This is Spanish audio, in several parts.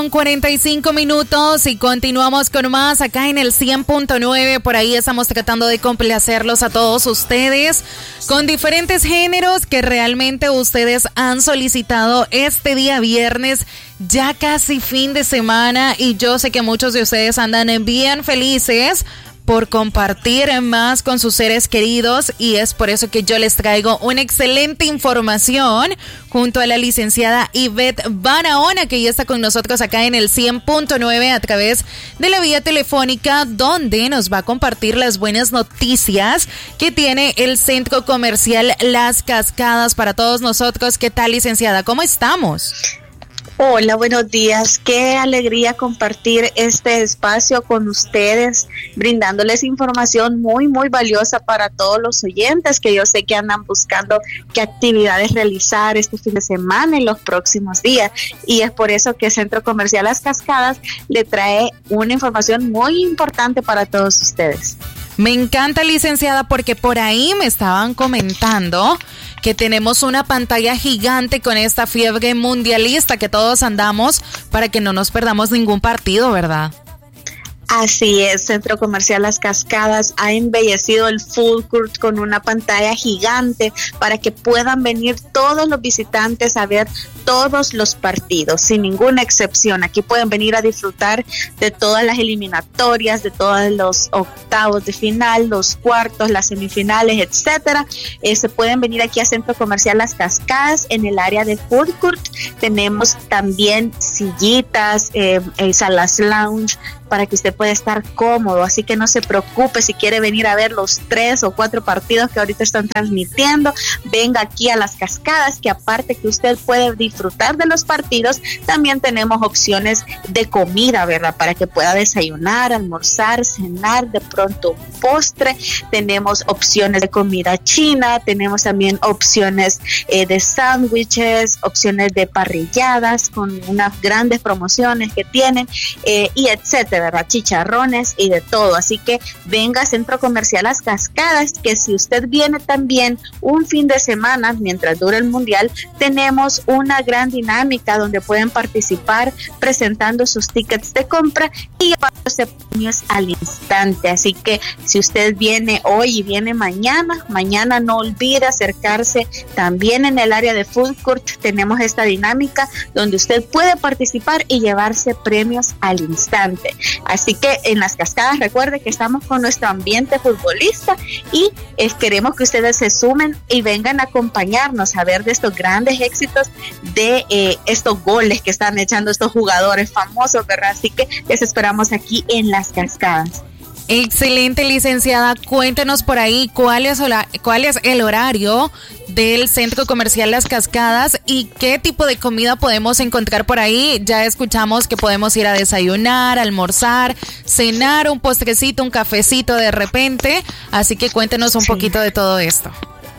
45 minutos y continuamos con más acá en el 100.9. Por ahí estamos tratando de complacerlos a todos ustedes con diferentes géneros que realmente ustedes han solicitado este día viernes, ya casi fin de semana, y yo sé que muchos de ustedes andan bien felices por compartir más con sus seres queridos, y es por eso que yo les traigo una excelente información junto a la licenciada Ivette Barahona, que ya está con nosotros acá en el 100.9 a través de la vía telefónica, donde nos va a compartir las buenas noticias que tiene el Centro Comercial Las Cascadas para todos nosotros. ¿Qué tal, licenciada? ¿Cómo estamos? Hola, buenos días. Qué alegría compartir este espacio con ustedes, brindándoles información muy, muy valiosa para todos los oyentes, que yo sé que andan buscando qué actividades realizar este fin de semana y los próximos días. Y es por eso que Centro Comercial Las Cascadas le trae una información muy importante para todos ustedes. Me encanta, licenciada, porque por ahí me estaban comentando que tenemos una pantalla gigante con esta fiebre mundialista que todos andamos para que no nos perdamos ningún partido, ¿verdad? Así es, Centro Comercial Las Cascadas ha embellecido el food court con una pantalla gigante para que puedan venir todos los visitantes a ver todos los partidos, sin ninguna excepción. Aquí pueden venir a disfrutar de todas las eliminatorias, de todos los octavos de final, los cuartos, las semifinales, etcétera. Se pueden venir aquí a Centro Comercial Las Cascadas en el área de food court. Tenemos también sillitas, salas lounge, para que usted pueda estar cómodo, así que no se preocupe si quiere venir a ver los 3 o 4 partidos que ahorita están transmitiendo. Venga aquí a Las Cascadas, que aparte que usted puede disfrutar de los partidos, también tenemos opciones de comida, ¿verdad? Para que pueda desayunar, almorzar, cenar, de pronto un postre. Tenemos opciones de comida china, tenemos también opciones de sándwiches, opciones de parrilladas con unas grandes promociones que tienen, y etcétera, ¿verdad? Chicharrones y de todo. Así que venga a Centro Comercial Las Cascadas, que si usted viene también un fin de semana mientras dure el mundial, tenemos una gran dinámica donde pueden participar presentando sus tickets de compra y llevándose premios al instante. Así que si usted viene hoy y viene mañana no olvide acercarse también en el área de food court. Tenemos esta dinámica donde usted puede participar y llevarse premios al instante. Así que en Las Cascadas recuerde que estamos con nuestro ambiente futbolista y queremos que ustedes se sumen y vengan a acompañarnos a ver de estos grandes éxitos, de estos goles que están echando estos jugadores famosos, ¿verdad? Así que les esperamos aquí en Las Cascadas. Excelente, licenciada. Cuéntenos por ahí cuál es el horario del Centro Comercial Las Cascadas y qué tipo de comida podemos encontrar por ahí. Ya escuchamos que podemos ir a desayunar, almorzar, cenar, un postrecito, un cafecito de repente. Así que cuéntenos un poquito de todo esto.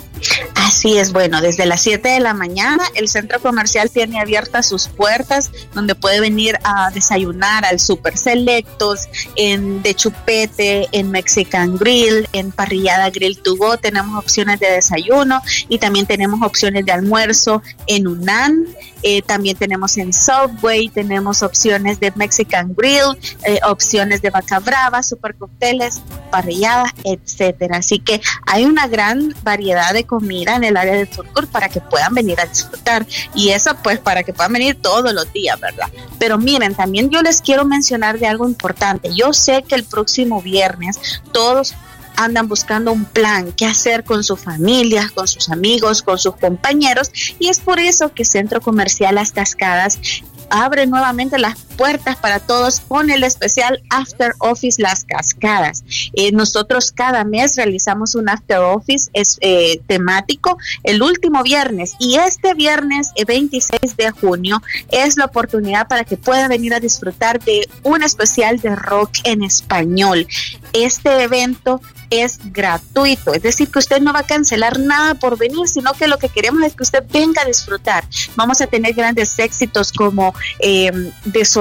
Así es, bueno, desde las 7 de la mañana el centro comercial tiene abiertas sus puertas, donde puede venir a desayunar al Super Selectos, de Chupete, en Mexican Grill, en Parrillada Grill to Go. Tenemos opciones de desayuno y también tenemos opciones de almuerzo en Unan. También tenemos en Subway, tenemos opciones de Mexican Grill, opciones de vaca brava, super cócteles, parrilladas, etcétera. Así que hay una gran variedad de comida en el área de food court para que puedan venir a disfrutar, y eso pues para que puedan venir todos los días, ¿verdad? Pero miren, también yo les quiero mencionar de algo importante. Yo sé que el próximo viernes todos andan buscando un plan, qué hacer con sus familias, con sus amigos, con sus compañeros, y es por eso que Centro Comercial Las Cascadas abre nuevamente las puertas para todos con el especial After Office Las Cascadas. Nosotros cada mes realizamos un After Office temático el último viernes, y este viernes 26 de junio es la oportunidad para que puedan venir a disfrutar de un especial de rock en español. Este evento es gratuito, es decir, que usted no va a cancelar nada por venir, sino que lo que queremos es que usted venga a disfrutar. Vamos a tener grandes éxitos como de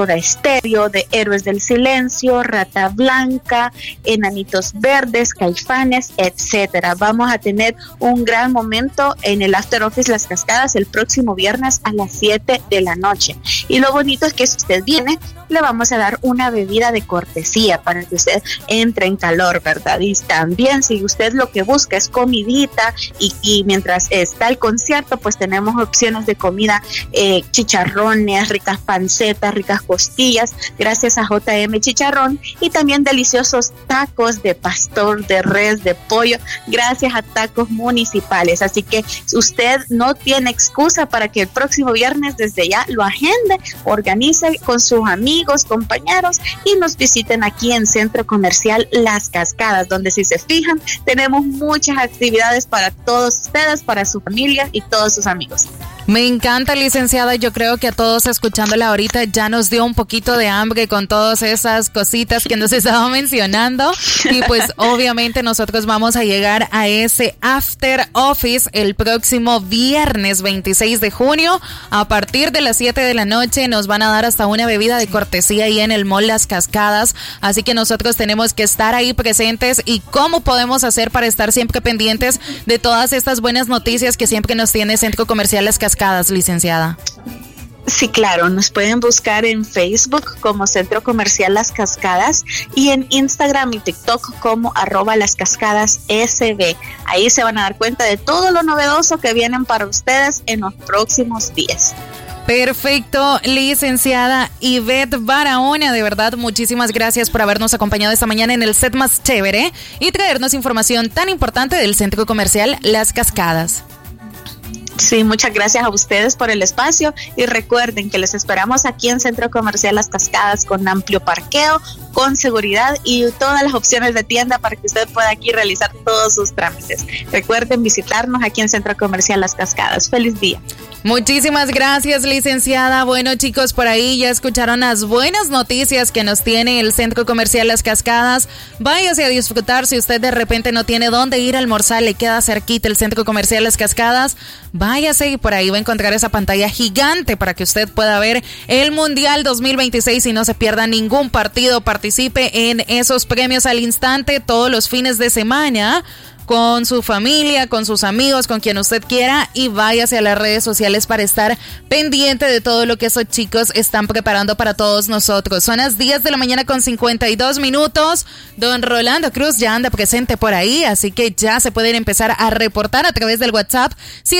Soda Stereo, de Héroes del Silencio, Rata Blanca, Enanitos Verdes, Caifanes, etcétera. Vamos a tener un gran momento en el After Office Las Cascadas el próximo viernes a las 7 de la noche. Y lo bonito es que si usted viene, le vamos a dar una bebida de cortesía para que usted entre en calor, ¿verdad? Y también si usted lo que busca es comidita y mientras está el concierto, pues tenemos opciones de comida, chicharrones, ricas pancetas, ricas costillas, gracias a JM Chicharrón, y también deliciosos tacos de pastor, de res, de pollo, gracias a Tacos Municipales. Así que usted no tiene excusa para que el próximo viernes desde ya lo agende, organice con sus amigos, compañeros y nos visiten aquí en Centro Comercial Las Cascadas, donde si se fijan tenemos muchas actividades para todos ustedes, para su familia y todos sus amigos. Me encanta, licenciada. Yo creo que a todos escuchándola ahorita ya nos dio un poquito de hambre con todas esas cositas que nos estaba mencionando. Y pues obviamente nosotros vamos a llegar a ese After Office el próximo viernes 26 de junio. A partir de las 7 de la noche nos van a dar hasta una bebida de cortesía ahí en el Mall Las Cascadas. Así que nosotros tenemos que estar ahí presentes. ¿Y cómo podemos hacer para estar siempre pendientes de todas estas buenas noticias que siempre nos tiene Centro Comercial Las Cascadas, licenciada? Sí, claro, nos pueden buscar en Facebook como Centro Comercial Las Cascadas y en Instagram y TikTok como @lascascadasSB. Ahí se van a dar cuenta de todo lo novedoso que vienen para ustedes en los próximos días. Perfecto, licenciada Ivette Barahona, de verdad muchísimas gracias por habernos acompañado esta mañana en el set más chévere y traernos información tan importante del Centro Comercial Las Cascadas. Sí, muchas gracias a ustedes por el espacio y recuerden que les esperamos aquí en Centro Comercial Las Cascadas con amplio parqueo, con seguridad y todas las opciones de tienda para que usted pueda aquí realizar todos sus trámites. Recuerden visitarnos aquí en Centro Comercial Las Cascadas. Feliz día. Muchísimas gracias, licenciada. Bueno, chicos, por ahí ya escucharon las buenas noticias que nos tiene el Centro Comercial Las Cascadas. Váyase a disfrutar. Si usted de repente no tiene dónde ir a almorzar, le queda cerquita el Centro Comercial Las Cascadas, váyase y por ahí va a encontrar esa pantalla gigante para que usted pueda ver el Mundial 2026 y no se pierda ningún partido. Participe en esos premios al instante todos los fines de semana con su familia, con sus amigos, con quien usted quiera, y váyase a las redes sociales para estar pendiente de todo lo que esos chicos están preparando para todos nosotros. Son las 10 de la mañana con 52 minutos. Don Rolando Cruz ya anda presente por ahí, así que ya se pueden empezar a reportar a través del WhatsApp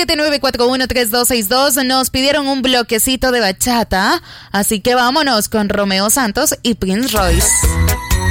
79413262. Nos pidieron un bloquecito de bachata, así que vámonos con Romeo Santos y Prince Royce.